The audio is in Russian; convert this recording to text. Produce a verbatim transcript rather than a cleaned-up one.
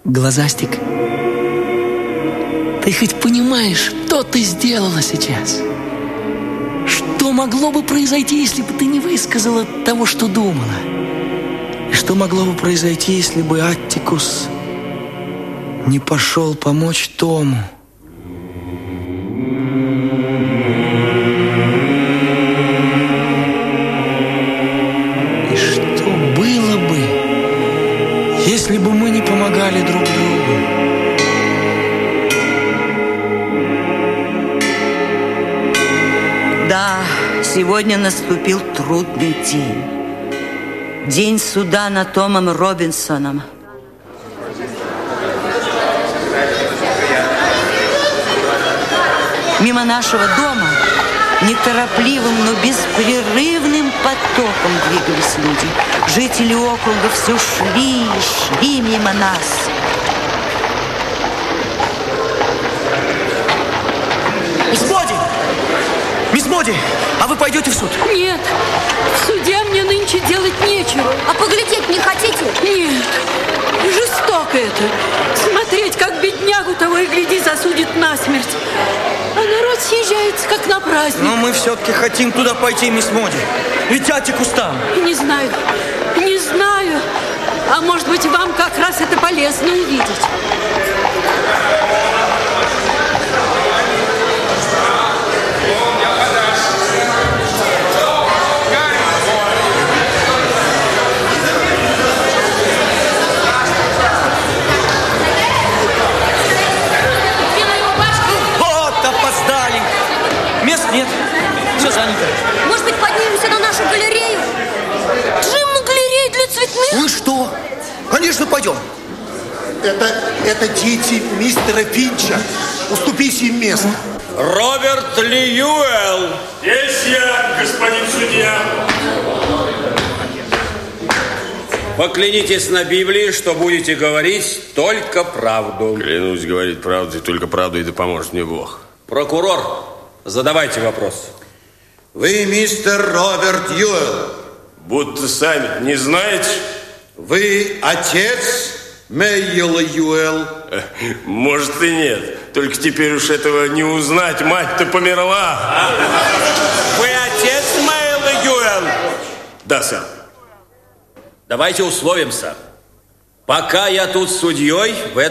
Глазастик, ты хоть понимаешь, что ты сделала сейчас? Что могло бы произойти, если бы ты не высказала того, что думала? И что могло бы произойти, если бы Аттикус не пошел помочь Тому? И что было бы, если бы мы не помогали друг другу? Да, сегодня наступил трудный день. День суда над Томом Робинсоном. Мимо нашего дома неторопливым, но беспрерывным потоком двигались люди. Жители округа все шли и шли мимо нас. Мисс Моди! Мисс Моди, а вы пойдете в суд? Нет, в суде мне нынче делать нечего. А поглядеть не хотите? Нет, жестоко это. Смотреть, как беднягу того и гляди засудит насмерть. А народ съезжается, как на праздник. Но мы все-таки хотим туда пойти, мисс Моди. Ведь Аттикус там. Не знаю, не знаю. А может быть, вам как раз это полезно увидеть. Нет, все занято. Может быть, поднимемся на нашу галерею? Джим, галерея для цветных? Ну и что? Конечно, пойдем. Это, это дети мистера Финча. Уступите им место. Роберт Льюэлл. Здесь я, господин судья. Поклянитесь на Библии, что будете говорить только правду. Клянусь говорить правду, и только правду, и да поможет мне Бог. Прокурор, задавайте вопрос. Вы мистер Роберт Льюэлл. Будто сами не знаете? Вы отец Мэйела Льюэлл? Может и нет. Только теперь уж этого не узнать. Мать-то померла. Вы отец Мэйела Льюэлл? Да, сэр. Давайте условимся. Пока я тут судьей, в